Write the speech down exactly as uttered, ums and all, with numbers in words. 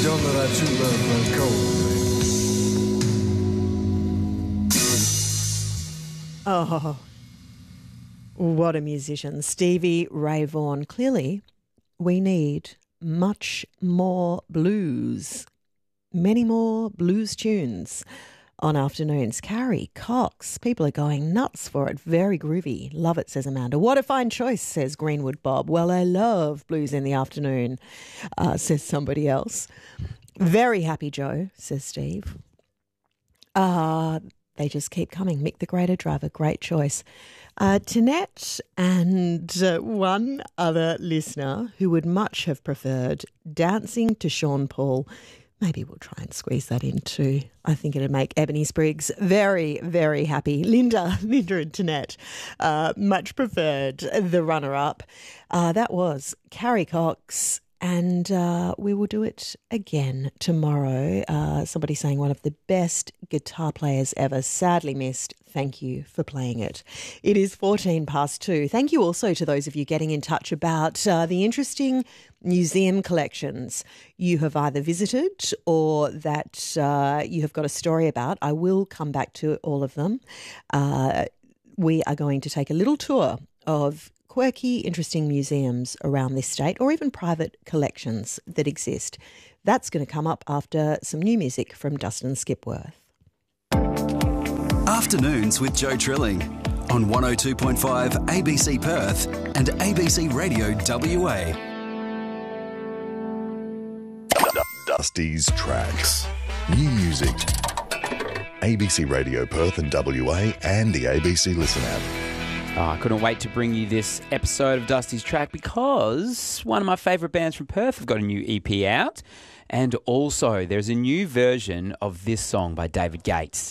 John that I true love run cold. Oh, what a musician. Stevie Ray Vaughan. Clearly, we need much more blues. Many more blues tunes on afternoons. Carrie Cox. People are going nuts for it. Very groovy. Love it, says Amanda. What a fine choice, says Greenwood Bob. Well, I love blues in the afternoon, uh, says somebody else. Very happy, Joe, says Steve. Uh, they just keep coming. Mick the Greater Driver, great choice. Uh, Tinette and uh, one other listener who would much have preferred dancing to Sean Paul. Maybe we'll try and squeeze that in too. I think it'd make Ebony Spriggs very, very happy. Linda, Linda and Tinette, uh, much preferred the runner-up. Uh, that was Carrie Cox, and uh, we will do it again tomorrow. Uh, somebody saying one of the best guitar players ever, sadly missed. Thank you for playing it. It is fourteen past two. Thank you also to those of you getting in touch about uh, the interesting museum collections you have either visited or that uh, you have got a story about. I will come back to all of them. Uh, we are going to take a little tour of quirky, interesting museums around this state, or even private collections that exist. That's going to come up after some new music from Dustin Skipworth. Afternoons with Joe Trilling on one oh two point five A B C Perth and A B C Radio W A. Dusty's Tracks. New music. A B C Radio Perth and W A and the A B C Listen app. Oh, I couldn't wait to bring you this episode of Dusty's Track because one of my favourite bands from Perth have got a new E P out, and also there's a new version of this song by David Gates.